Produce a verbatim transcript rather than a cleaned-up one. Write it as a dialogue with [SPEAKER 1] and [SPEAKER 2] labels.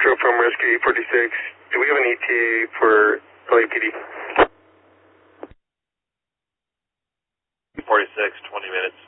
[SPEAKER 1] Metro from Rescue eight forty-six. Do we have an E T A for L A P D?
[SPEAKER 2] forty-six, twenty minutes.